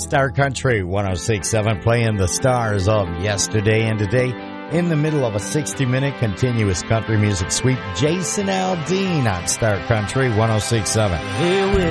Star Country 106.7 playing the stars of yesterday and today in the middle of a 60-minute continuous country music sweep. Jason Aldean on Star Country 106.7.